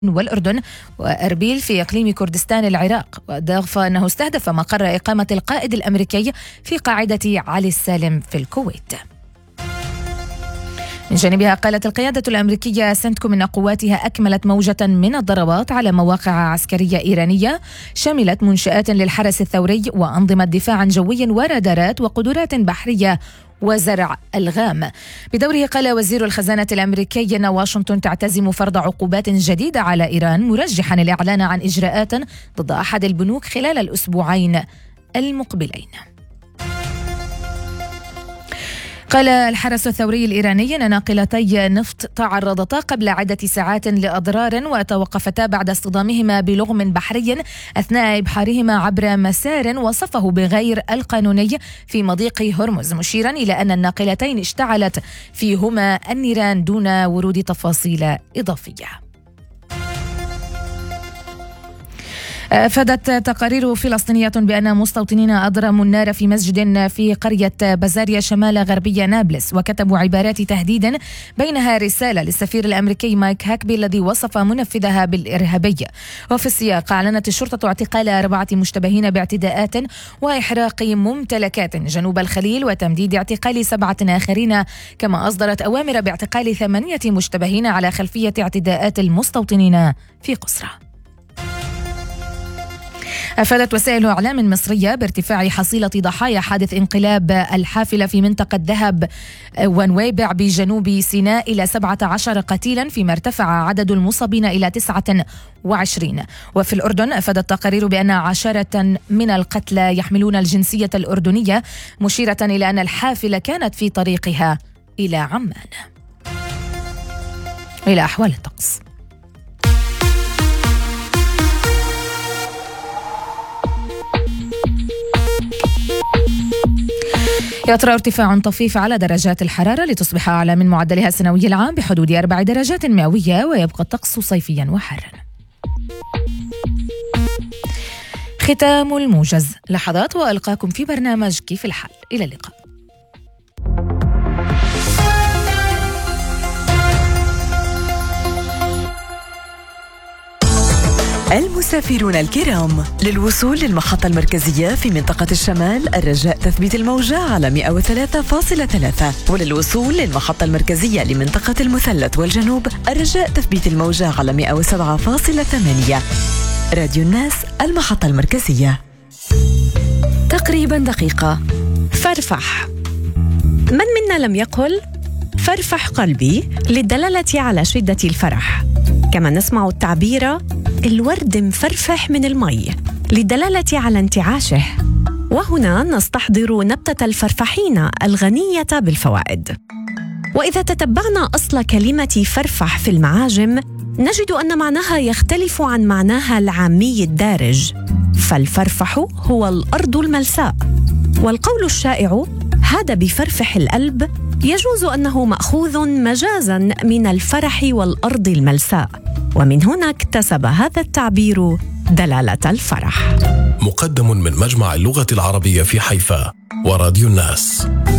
والأردن وأربيل في إقليم كردستان العراق. وأضاف أنه استهدف مقر إقامة القائد الأمريكي في قاعدة علي السالم في الكويت. من جانبها قالت القيادة الأمريكية سنتكوم إن قواتها أكملت موجة من الضربات على مواقع عسكرية إيرانية شملت منشآت للحرس الثوري وأنظمة دفاع جوي ورادارات وقدرات بحرية وزرع ألغام. بدوره قال وزير الخزانة الأمريكي أن واشنطن تعتزم فرض عقوبات جديدة على إيران، مرجحا الإعلان عن إجراءات ضد أحد البنوك خلال الأسبوعين المقبلين. قال الحرس الثوري الإيراني أن ناقلتي نفط تعرضتا قبل عدة ساعات لأضرار وتوقفتا بعد اصطدامهما بلغم بحري أثناء إبحارهما عبر مسار وصفه بغير القانوني في مضيق هرمز، مشيرا إلى أن الناقلتين اشتعلت فيهما النيران دون ورود تفاصيل إضافية. أفادت تقارير فلسطينية بأن مستوطنين أضرموا النار في مسجد في قرية بازاريا شمال غربي نابلس، وكتبوا عبارات تهديد بينها رسالة للسفير الأمريكي مايك هاكبي الذي وصف منفذها بالإرهابي. وفي السياق أعلنت الشرطة اعتقال 4 مشتبهين باعتداءات وإحراق ممتلكات جنوب الخليل وتمديد اعتقال 7 آخرين، كما أصدرت أوامر باعتقال 8 مشتبهين على خلفية اعتداءات المستوطنين في قصرة. أفادت وسائل إعلام مصرية بارتفاع حصيلة ضحايا حادث انقلاب الحافلة في منطقة دهب ونويبع بجنوب سيناء إلى 17 قتيلا، فيما ارتفع عدد المصابين إلى 29. وفي الأردن أفادت تقارير بأن 10 من القتلى يحملون الجنسية الأردنية، مشيرة إلى أن الحافلة كانت في طريقها إلى عمان. إلى أحوال الطقس. يطرأ ارتفاع طفيف على درجات الحرارة لتصبح أعلى من معدلها السنوي العام بحدود 4 درجات مئوية، ويبقى الطقس صيفيا وحارا. ختام الموجز. لحظات وألقاكم في برنامج كيف الحال. إلى اللقاء. المسافرون الكرام، للوصول للمحطة المركزية في منطقة الشمال الرجاء تثبيت الموجة على 103.3، وللوصول للمحطة المركزية لمنطقة المثلث والجنوب الرجاء تثبيت الموجة على 107.8. راديو الناس، المحطة المركزية. تقريبا دقيقة. فرفح. من منا لم يقل فرفح قلبي للدلالة على شدة الفرح؟ كما نسمع التعبير الورد مفرفح من المي للدلالة على انتعاشه. وهنا نستحضر نبتة الفرفحين الغنية بالفوائد. وإذا تتبعنا أصل كلمة فرفح في المعاجم نجد أن معناها يختلف عن معناها العامي الدارج، فالفرفح هو الأرض الملساء، والقول الشائع هذا بفرفح القلب يجوز أنه مأخوذ مجازاً من الفرح والأرض الملساء، ومن هنا اكتسب هذا التعبير دلالة الفرح. مقدم من مجمع اللغة العربية في حيفا وراديو الناس.